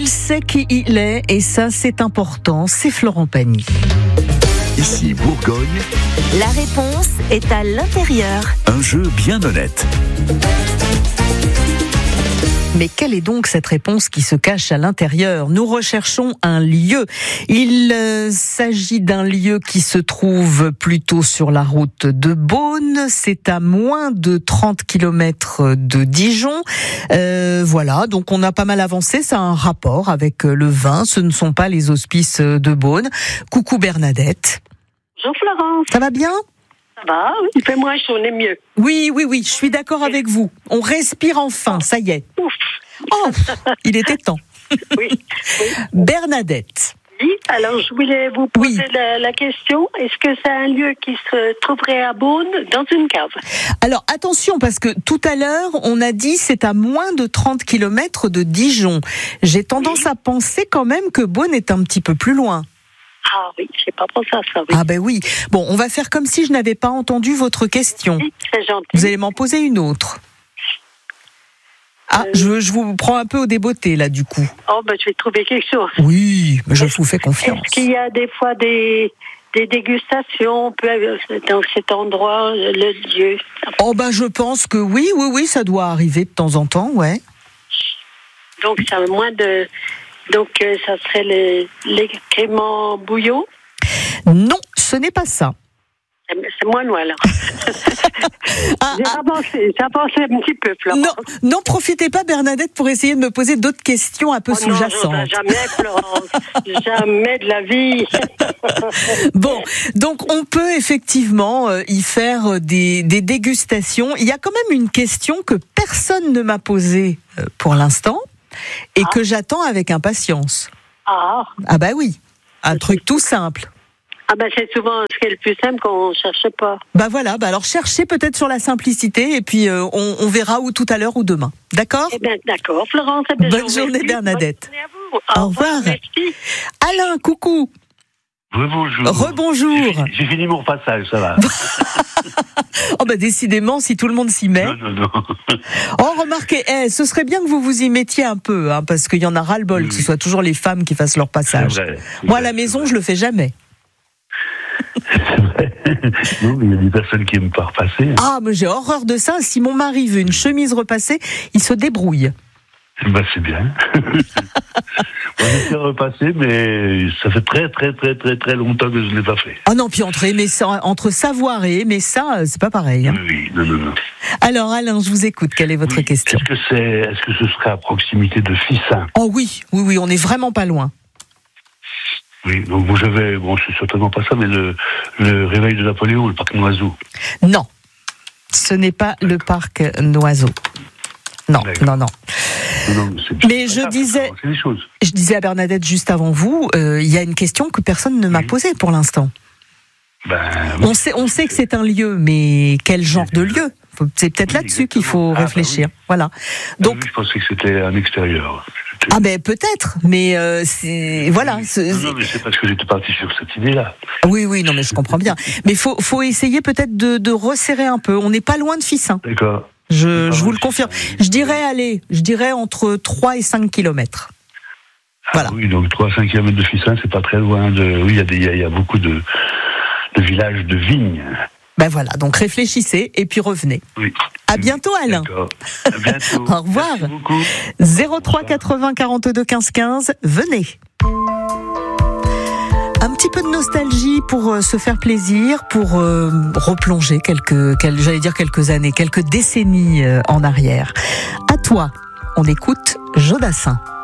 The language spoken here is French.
Il sait qui il est et ça c'est important, c'est Florent Pagny. Ici Bourgogne, la réponse est à l'intérieur. Un jeu bien honnête. Mais quelle est donc cette réponse qui se cache à l'intérieur ? Nous recherchons un lieu. Il s'agit d'un lieu qui se trouve plutôt sur la route de Beaune. C'est à moins de 30 km de Dijon. Voilà, donc on a pas mal avancé. Ça a un rapport avec le vin. Ce ne sont pas les hospices de Beaune. Coucou Bernadette. Bonjour Florence. Ça va bien ? Ça va, il fait moins chaud, on est mieux. Oui, je suis d'accord avec vous. On respire enfin, ça y est. Ouf. Oh, il était temps. Oui. Bernadette. Oui, alors je voulais vous poser la question. Est-ce que c'est un lieu qui se trouverait à Beaune dans une cave ? Alors attention, parce que tout à l'heure, on a dit c'est à moins de 30 km de Dijon. J'ai tendance à penser quand même que Beaune est un petit peu plus loin. Ah oui, j'ai pas pensé à ça. Oui. Ah ben oui. Bon, on va faire comme si je n'avais pas entendu votre question. Oui, c'est gentil. Vous allez m'en poser une autre. Ah, je vous prends un peu au débeauté là du coup. Oh ben je vais trouver quelque chose. Oui, mais je vous fais confiance. Est-ce qu'il y a des fois des dégustations dans cet endroit, le lieu ? Oh ben je pense que oui, ça doit arriver de temps en temps, ouais. Donc ça a moins de... Donc ça serait l'excrément bouillon ? Non, ce n'est pas ça. C'est moins loin, là. J'ai avancé un petit peu, Florence. Non, profitez pas, Bernadette, pour essayer de me poser d'autres questions un peu sous-jacentes. Non, jamais, Florence. Jamais de la vie. Bon, donc on peut effectivement y faire des dégustations. Il y a quand même une question que personne ne m'a posée pour l'instant et que j'attends avec impatience. Ah bah oui, un truc tout simple. Ah ben c'est souvent ce qui est le plus simple qu'on ne cherche pas. Bah voilà, alors cherchez peut-être sur la simplicité et puis on verra ou tout à l'heure ou demain. D'accord ? Eh bien d'accord, Florence. Bonne journée Bernadette. Bonne journée à vous. Au revoir. Merci. Alain, coucou. Rebonjour. Rebonjour. J'ai fini mon passage, ça va. Oh bah décidément, si tout le monde s'y met. Non. Oh remarquez, ce serait bien que vous vous y mettiez un peu, parce qu'il y en a ras-le-bol que ce soit toujours les femmes qui fassent leur passage. C'est vrai. Moi à la maison, je le fais jamais. C'est vrai. Non, mais il y a des personnes qui aiment pas repasser. Ah, mais j'ai horreur de ça. Si mon mari veut une chemise repassée, il se débrouille. Bah c'est bien. Moi j'ai fait repasser, mais ça fait très longtemps que je ne l'ai pas fait. Ah non, puis entre savoir et aimer ça, c'est pas pareil. Hein. Oui, non. Alors Alain, je vous écoute. Quelle est votre question ? Est-ce que ce serait à proximité de Fissin ? Oh oui, on est vraiment pas loin. Oui, donc c'est certainement pas ça, mais le réveil de Napoléon, le parc Noiseau. Non, ce n'est pas le parc Noiseau. Non. Mais je disais à Bernadette juste avant vous, il y a une question que personne ne m'a posée pour l'instant. On sait que c'est un lieu, mais quel genre de lieu ? C'est peut-être là-dessus qu'il faut réfléchir. Voilà. Donc, je pensais que c'était un extérieur. Ah ben peut-être, mais c'est voilà. Non, mais c'est parce que j'étais parti sur cette idée-là. Oui, non, mais je comprends bien. Mais faut essayer peut-être de resserrer un peu. On n'est pas loin de Fissin. D'accord. Je vous le confirme. Je dirais entre 3 et 5 kilomètres. Voilà. Oui, donc 3 à 5 kilomètres de Fissin, c'est pas très loin de... Oui, il y a beaucoup de villages de vignes. Ben voilà, donc réfléchissez et puis revenez. Oui. À bientôt Alain. D'accord. À bientôt. Au revoir. Merci beaucoup. 03 80 42 15 15, venez. Un petit peu de nostalgie pour se faire plaisir, pour replonger quelques années, quelques décennies en arrière. À toi, on écoute Jodassin.